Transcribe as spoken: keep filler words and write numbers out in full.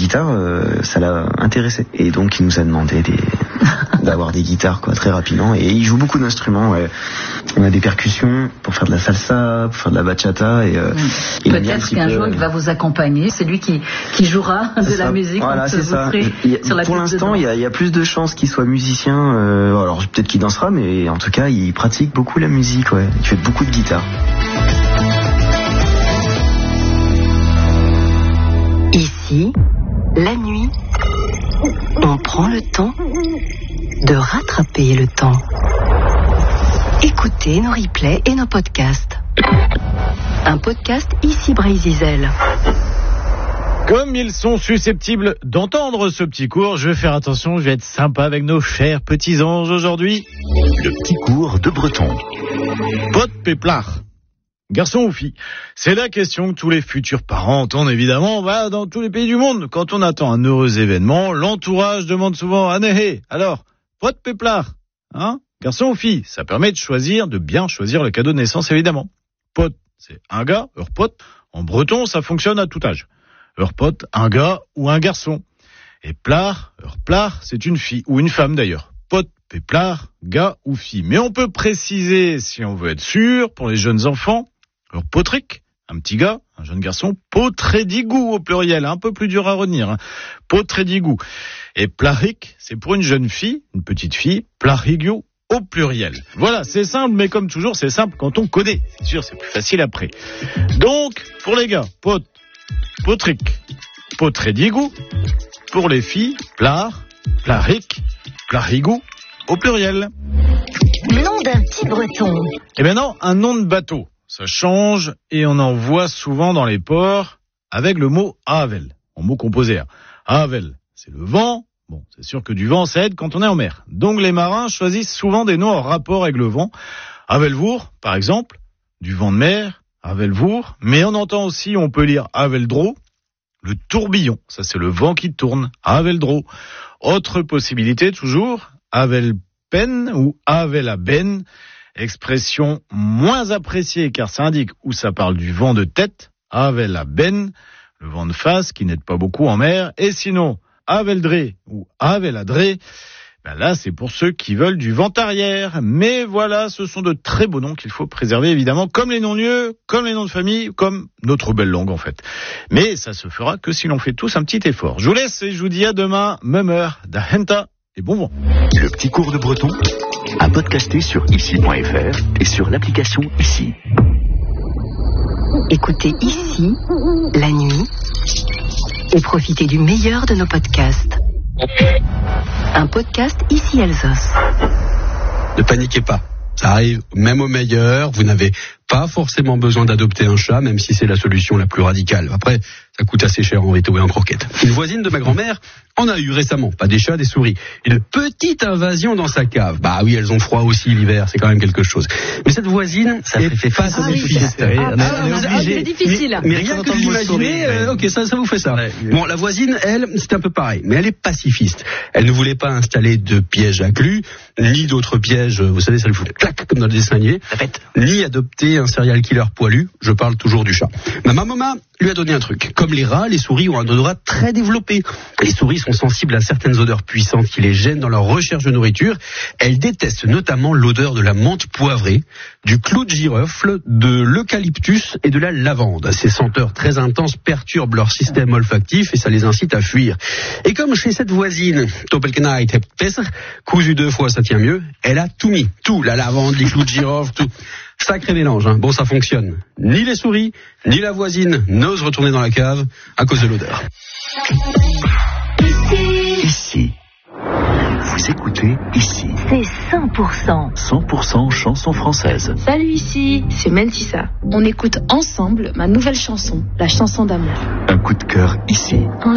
guitare, euh, ça l'a intéressé. Et donc il nous a demandé des, d'avoir des guitares quoi, très rapidement. Et il joue beaucoup d'instruments. Ouais. On a des percussions pour faire de la salsa, pour faire de la bachata. Et, euh, mmh. Peut-être qu'un peu... jour il va vous accompagner. C'est lui qui, qui jouera de ça. la musique. Voilà, c'est ça. Il, sur la pour l'instant, il y, a, il y a plus de chances qu'il soit musicien. Euh, alors peut-être qu'il dansera, mais en tout cas, il pratique beaucoup la musique. Ouais. Il fait beaucoup de guitare. Ici, la nuit, on prend le temps de rattraper le temps. Écoutez nos replays et nos podcasts. Un podcast ici Brésil. Comme ils sont susceptibles d'entendre ce petit cours, je vais faire attention, je vais être sympa avec nos chers petits anges aujourd'hui. Le petit cours de breton. Pot péplard. Garçon ou fille? C'est la question que tous les futurs parents entendent évidemment bah, dans tous les pays du monde. Quand on attend un heureux événement, l'entourage demande souvent « Anéhé, alors, pot péplard, hein? Garçon ou fille ?» Ça permet de choisir, de bien choisir le cadeau de naissance évidemment. Pot, c'est un gars, heurpot. En breton, ça fonctionne à tout âge. Heurpot, un gars ou un garçon. Et plard, heurplard, c'est une fille ou une femme d'ailleurs. Pot, péplard, gars ou fille. Mais on peut préciser, si on veut être sûr, pour les jeunes enfants, heurpotric, un petit gars, un jeune garçon, potrédigou au pluriel, un peu plus dur à retenir. Hein. Potrédigou. Et plaric, c'est pour une jeune fille, une petite fille, plarigio au pluriel. Voilà, c'est simple, mais comme toujours, c'est simple quand on connaît. C'est sûr, c'est plus facile après. Donc, pour les gars, pot, potric, potrédigou. Pour les filles, plard, plaric, plarigou au pluriel. Nom d'un petit breton. Eh bien non, un nom de bateau. Ça change et on en voit souvent dans les ports avec le mot havel, en mot composé. Havel, c'est le vent. Bon, c'est sûr que du vent, ça aide quand on est en mer. Donc les marins choisissent souvent des noms en rapport avec le vent. Havelvour, par exemple, du vent de mer, Havelvour. Mais on entend aussi, on peut lire Haveldro, le tourbillon. Ça, c'est le vent qui tourne. Haveldro. Autre possibilité, toujours, Havelpen ou Havelaben. Expression moins appréciée car ça indique où ça parle du vent de tête, Havelaben, le vent de face qui n'aide pas beaucoup en mer, et sinon Haveldré ou Haveladré, ben là c'est pour ceux qui veulent du vent arrière. Mais voilà, ce sont de très beaux noms qu'il faut préserver évidemment, comme les non-lieux, comme les noms de famille, comme notre belle langue en fait. Mais ça se fera que si l'on fait tous un petit effort. Je vous laisse et je vous dis à demain, même heure, da henta et bon vent. Le petit cours de breton à podcaster sur ici point f r et sur l'application Ici. Écoutez Ici, la nuit, et profitez du meilleur de nos podcasts. Un podcast Ici Alsace. Ne paniquez pas, ça arrive même au meilleur, vous n'avez pas forcément besoin d'adopter un chat, même si c'est la solution la plus radicale. Après, ça coûte assez cher en veto et en croquettes. Une voisine de ma grand-mère en a eu récemment, pas des chats, des souris. Une petite invasion dans sa cave. Bah oui, elles ont froid aussi l'hiver, c'est quand même quelque chose. Mais cette voisine, ça fait, fait pas ah, oui, c'est, ah, ah, ah, c'est difficile. Mais, mais rien que de l'imaginer, euh, ok, ça, ça vous fait ça. Ouais, ouais. Bon, la voisine, elle, c'est un peu pareil, mais elle est pacifiste. Elle ne voulait pas installer de pièges à glu, ni d'autres pièges, vous savez, ça lui fout clac comme dans le dessin animé, ni adopter un serial killer poilu. Je parle toujours du chat. Ma maman lui a donné un truc. Comme les rats, les souris ont un odorat très développé. Les souris sont sensibles à certaines odeurs puissantes qui les gênent dans leur recherche de nourriture. Elles détestent notamment l'odeur de la menthe poivrée, du clou de girofle, de l'eucalyptus et de la lavande. Ces senteurs très intenses perturbent leur système olfactif et ça les incite à fuir. Et comme chez cette voisine, cousu deux fois ça tient mieux, elle a tout mis. Tout, la lavande, les clous de girofle, tout. Sacré mélange, hein. Bon, ça fonctionne. Ni les souris, ni la voisine n'osent retourner dans la cave à cause de l'odeur. Ici. Ici. Vous écoutez Ici. C'est cent pour cent. cent pour cent chanson française. Salut Ici, c'est Meltissa. On écoute ensemble ma nouvelle chanson, la chanson d'amour. Un coup de cœur ici. Un